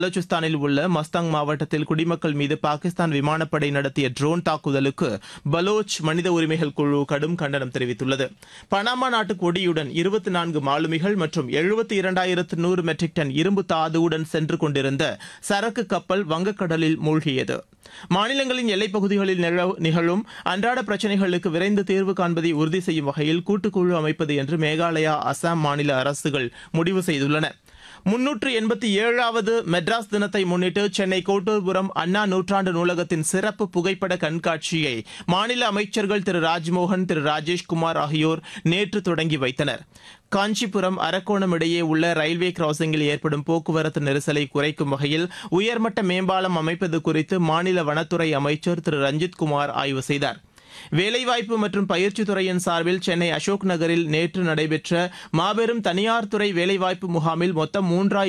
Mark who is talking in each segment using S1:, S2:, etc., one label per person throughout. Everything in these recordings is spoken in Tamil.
S1: பலூச்சிஸ்தானில் உள்ள மஸ்தாங் மாவட்டத்தில் குடிமக்கள் மீது பாகிஸ்தான் விமானப்படை நடத்திய ட்ரோன் தாக்குதலுக்கு பலோச் மனித உரிமைகள் குழு கடும் கண்டனம் தெரிவித்துள்ளது. பனாமா நாட்டு கொடியுடன் 24 மாலுமிகள் மற்றும் 72,100 மெட்ரிக் டன் இரும்பு தாதுவுடன் சென்று கொண்டிருந்த சரக்கு கப்பல் வங்கக்கடலில் மூழ்கியது. மாநிலங்களின் எல்லைப்பகுதிகளில் நிகழும் அன்றாட பிரச்சினைகளுக்கு விரைந்து தீர்வு காண்பதை உறுதி செய்யும் வகையில் கூட்டுக்குழு அமைப்பது என்று மேகாலயா, அசாம் மாநில அரசுகள் முடிவு செய்துள்ளன. 387வது மெட்ராஸ் தினத்தை முன்னிட்டு சென்னை கோட்டூர்புரம் அண்ணா நூற்றாண்டு நூலகத்தின் சிறப்பு புகைப்பட கண்காட்சியை மாநில அமைச்சர்கள் திரு ராஜ்மோகன், திரு ராஜேஷ்குமார் ஆகியோர் நேற்று தொடங்கி வைத்தனர். காஞ்சிபுரம் அரக்கோணம் இடையே உள்ள ரயில்வே கிராசிங்கில் ஏற்படும் போக்குவரத்து நெரிசலை குறைக்கும் வகையில் உயர்மட்ட மேம்பாலம் அமைப்பது குறித்து மாநில வனத்துறை அமைச்சர் திரு ரஞ்சித்குமார் ஆய்வு செய்தார். வேலைவாய்ப்பு மற்றும் பயிற்சித் துறையின் சார்பில் சென்னை அசோக் நகரில் நேற்று நடைபெற்ற மாபெரும் தனியார் துறை வேலைவாய்ப்பு முகாமில் மொத்தம்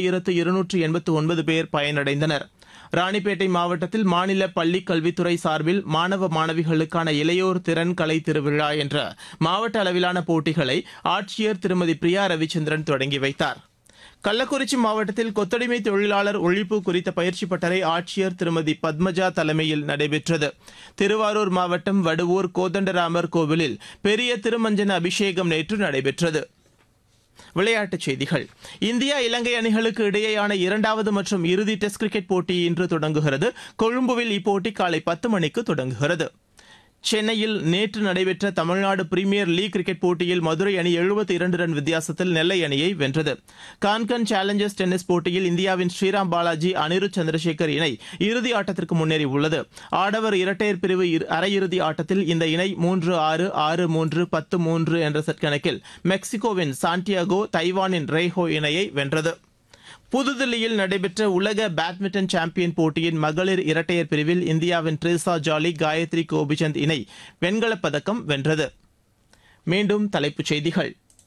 S1: 3,289 பேர் பயனடைந்தனர். ராணிப்பேட்டை மாவட்டத்தில் மாநில பள்ளிக் கல்வித்துறை சார்பில் மாணவ மாணவிகளுக்கான இளையோர் திறன் கலை திருவிழா என்ற மாவட்ட அளவிலான போட்டிகளை ஆட்சியர் திருமதி பிரியா ரவிச்சந்திரன் தொடங்கி வைத்தார். கள்ளக்குறிச்சி மாவட்டத்தில் கொத்தடிமை தொழிலாளர் ஒழிப்பு குறித்த பயிற்சி பட்டறை ஆட்சியர் திருமதி பத்மஜா தலைமையில் நடைபெற்றது. திருவாரூர் மாவட்டம் வடுவூர் கோதண்டராமர் கோவிலில் பெரிய திருமஞ்சன அபிஷேகம் நேற்று நடைபெற்றது. விளையாட்டுச் செய்திகள். இந்தியா இலங்கை அணிகளுக்கு இடையேயான 2வது மற்றும் இறுதி டெஸ்ட் கிரிக்கெட் போட்டி இன்று தொடங்குகிறது. கொழும்புவில் இப்போட்டி காலை 10 மணிக்கு தொடங்குகிறது. சென்னையில் நேற்று நடைபெற்ற தமிழ்நாடு பிரீமியர் லீக் கிரிக்கெட் போட்டியில் மதுரை அணி 72 ரன் வித்தியாசத்தில் நெல்லை அணியை வென்றது. கான்கன் சேலஞ்சர்ஸ் டென்னிஸ் போட்டியில் இந்தியாவின் ஸ்ரீராம் பாலாஜி, அனிருத் சந்திரசேகர் இணை இறுதி ஆட்டத்திற்கு முன்னேறியுள்ளது. ஆடவர் இரட்டையர் பிரிவு அரையிறுதி ஆட்டத்தில் இந்த இணை 3-6, 6-3, 10-3 என்ற செட் கணக்கில் மெக்சிகோவின் சாண்டியாகோ, தைவானின் ரேஹோ இணையை வென்றது. புதுதில்லியில் நடைபெற்ற உலக பேட்மிண்டன் சாம்பியன் போட்டியின் மகளிர் இரட்டையர் பிரிவில் இந்தியாவின் ட்ரீசா ஜாலி, காயத்ரி கோபிச்சந்த் இணை வெண்கலப் பதக்கம் வென்றது. மீண்டும் தலைப்புச் செய்திகள்.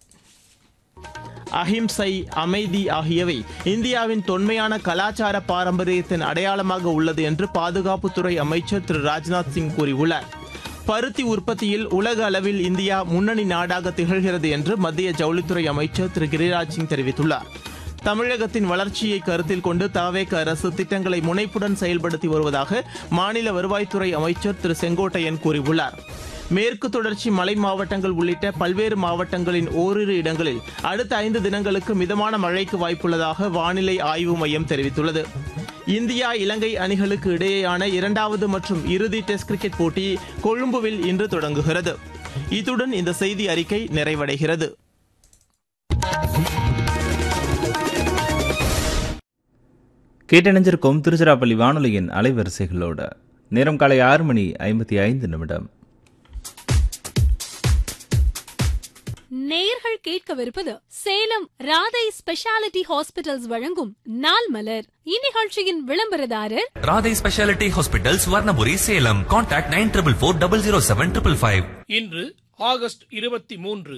S1: அஹிம்சை, அமைதி ஆகியவை இந்தியாவின் தொன்மையான கலாச்சார பாரம்பரியத்தின் அடையாளமாக உள்ளது என்று பாதுகாப்புத்துறை அமைச்சர் திரு ராஜ்நாத் சிங் கூறியுள்ளார். பருத்தி உற்பத்தியில் உலக அளவில் இந்தியா முன்னணி நாடாக திகழ்கிறது என்று மத்திய ஜவுளித்துறை அமைச்சர் திரு கிரிராஜ் சிங் தெரிவித்துள்ளார். தமிழகத்தின் வளர்ச்சியை கருத்தில் கொண்டு தவேக அரசு திட்டங்களை முனைப்புடன் செயல்படுத்தி வருவதாக மாநில வருவாய்த்துறை அமைச்சர் திரு செங்கோட்டையன் கூறியுள்ளார். மேற்கு தொடர்ச்சி மலை மாவட்டங்கள் உள்ளிட்ட பல்வேறு மாவட்டங்களின் ஓரிரு இடங்களில் அடுத்த 5 தினங்களுக்கு மிதமான மழைக்கு வாய்ப்புள்ளதாக வானிலை ஆய்வு மையம் தெரிவித்துள்ளது. இந்தியா இலங்கை அணிகளுக்கு இடையேயான 2வது மற்றும் இறுதி டெஸ்ட் கிரிக்கெட் போட்டி கொழும்புவில் இன்று தொடங்குகிறது. இத்துடன் இந்த செய்தி அறிக்கை நிறைவடைகிறது.
S2: கேட்டணிஞ்சிருக்கும் திருச்சிராப்பள்ளி வானொலியின் அலைவரிசைகளோட நேரம் காலை 6:55.
S3: நேயர்கள் கேட்கவிருப்பது சேலம் ராதை ஸ்பெஷாலிட்டி ஹாஸ்பிட்டல்ஸ் வழங்கும் நாள் மலர். இந்நிகழ்ச்சியின் விளம்பரதாரர்
S4: Radhai speciality hospitals, Varnapuri, Salem. Contact 9444007555.
S5: இன்று ஆகஸ்ட் 23.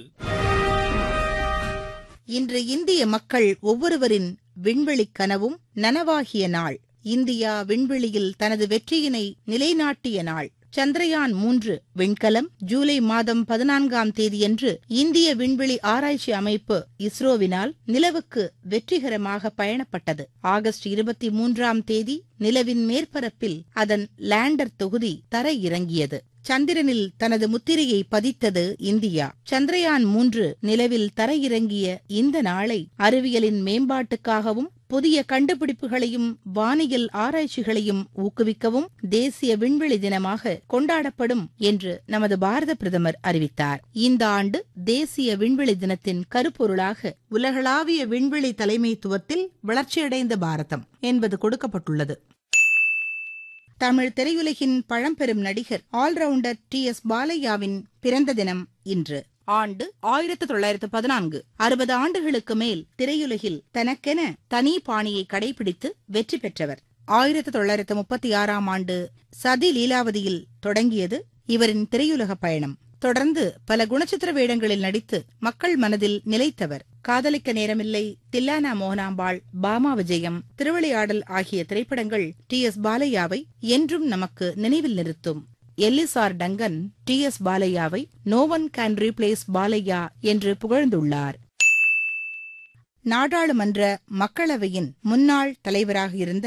S6: இன்று இந்திய மக்கள் ஒவ்வொருவரின் விண்வெளிக் கனவும் நனவாகிய நாள். இந்தியா விண்வெளியில் தனது வெற்றியினை நிலைநாட்டிய நாள். சந்திரயான் 3 விண்கலம் ஜூலை மாதம் 14ஆம் தேதியன்று இந்திய விண்வெளி ஆராய்ச்சி அமைப்பு இஸ்ரோவினால் நிலவுக்கு வெற்றிகரமாக பயணப்பட்டது. ஆகஸ்ட் 23ஆம் தேதி நிலவின் மேற்பரப்பில் அதன் லேண்டர் தொகுதி தரை இறங்கியது. சந்திரனில் தனது முத்திரையை பதித்தது இந்தியா. சந்திரயான் 3 நிலவில் தரையிறங்கிய இந்த நாளை அறிவியலின் மேம்பாட்டுக்காகவும் புதிய கண்டுபிடிப்புகளையும் வானியல் ஆராய்ச்சிகளையும் ஊக்குவிக்கவும் தேசிய விண்வெளி தினமாக கொண்டாடப்படும் என்று நமது பாரத பிரதமர் அறிவித்தார். இந்த ஆண்டு தேசிய விண்வெளி தினத்தின் கருப்பொருளாக உலகளாவிய விண்வெளி தலைமைத்துவத்தில் வளர்ச்சியடைந்த பாரதம் என்பது கொடுக்கப்பட்டுள்ளது. தமிழ் திரையுலகின் பழம்பெரும் நடிகர் ஆல்ரவுண்டர் டி.எஸ். பாலையாவின் பிறந்த தினம் இன்று. ஆண்டு 1914. 60 ஆண்டுகளுக்கு மேல் திரையுலகில் தனக்கென தனி பாணியை கடைபிடித்து வெற்றி பெற்றவர். 1936ஆம் ஆண்டு சதி லீலாவதியில் தொடங்கியது இவரின் திரையுலக பயணம். தொடர்ந்து பல குணச்சித்திர வேடங்களில் நடித்து மக்கள் மனதில் நிலைத்தவர். காதலிக்க நேரமில்லை, தில்லானா மோகனாம்பாள், பாமா விஜயம், திருவிளையாடல் ஆகிய திரைப்படங்கள் டி.எஸ். பாலையாவை என்றும் நமக்கு நினைவில் நிறுத்தும். Ellis R Dungan DS. பாலையாவை "no one can replace Balaiah" என்று புகழ்ந்துள்ளார். நாடாளுமன்ற மக்களவையின் முன்னாள் தலைவராக இருந்த